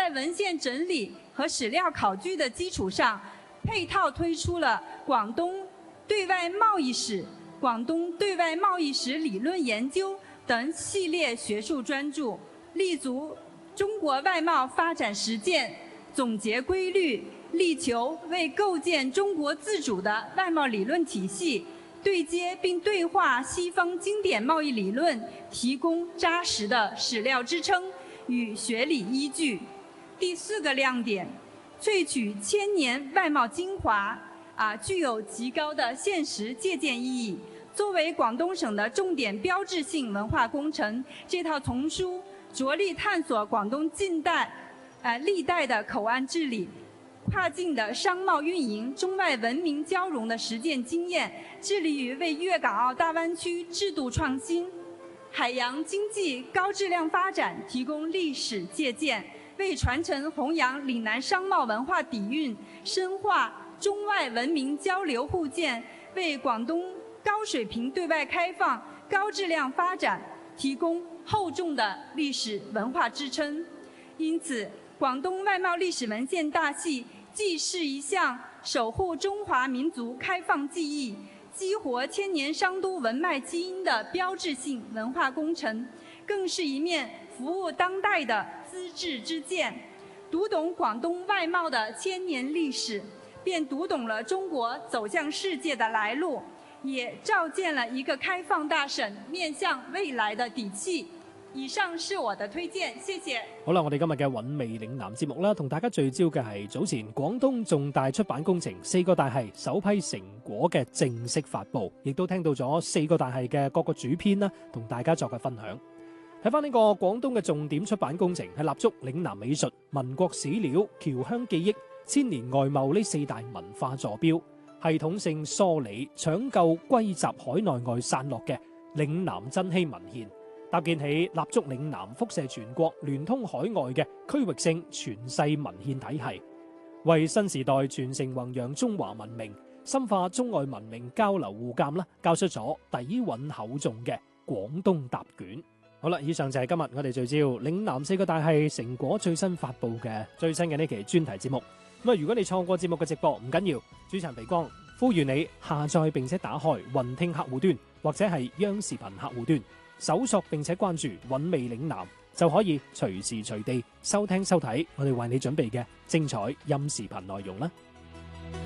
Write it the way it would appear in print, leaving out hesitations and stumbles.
在文献整理和史料考据的基础上，配套推出了广东对外贸易史、广东对外贸易史理论研究等系列学术专著，立足中国外贸发展实践，总结规律，力求为构建中国自主的外贸理论体系，对接并对话西方经典贸易理论，提供扎实的史料支撑与学理依据。第4个亮点，萃取千年外贸精华，具有极高的现实借鉴意义。作为广东省的重点标志性文化工程，这套丛书着力探索广东历代的口岸治理、跨境的商贸运营、中外文明交融的实践经验，致力于为粤港澳大湾区制度创新、海洋经济高质量发展提供历史借鉴，为传承弘扬岭南商贸文化底蕴、深化中外文明交流互鉴，为广东高水平对外开放、高质量发展提供厚重的历史文化支撑。因此，广东外贸历史文献大系既是一项守护中华民族开放记忆、激活千年商都文脉基因的标志性文化工程，更是一面服务当代的资治之鉴。读懂广东外贸的千年历史，便读懂了中国走向世界的来路，也照见了一个开放大省面向未来的底气。以上是我的推薦，謝謝。 好啦，我哋今日嘅韻味嶺南節目啦，同大家聚焦嘅係早前廣東重大出版工程4個大系首批成果嘅正式發布，亦都聽到咗4個大系嘅各個主編啦，同大家作嘅分享。睇翻呢個廣東嘅重點出版工程係立足嶺南美術、民國史料、僑鄉記憶、千年外貿呢4大文化坐標，系統性梳理搶救歸集海內外散落嘅嶺南珍稀文獻，搭建起立足嶺南輻射全國聯通海外嘅區域性傳世文獻體系，為新時代傳承弘揚中華文明、深化中外文明交流互鑑啦，交出咗底蘊厚重嘅廣東答卷。好啦，以上就係今日我哋聚焦嶺南4個大系成果最新發布嘅最新嘅呢期專題節目。咁如果你錯過節目嘅直播唔緊要，主持人肥光呼籲你下載並且打開雲聽客戶端或者係央視頻客戶端，搜索並且關注韻味嶺南，就可以隨時隨地收聽收睇我哋為你準備嘅精彩音視頻內容啦。